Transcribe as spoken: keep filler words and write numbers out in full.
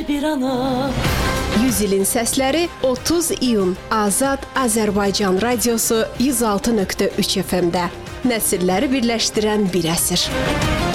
bir ana. yüz ilin səsləri otuz iyun Azad Azərbaycan Radiosu yüz altı nöqtə üç F M-də. Nəsilləri birləşdirən bir əsr.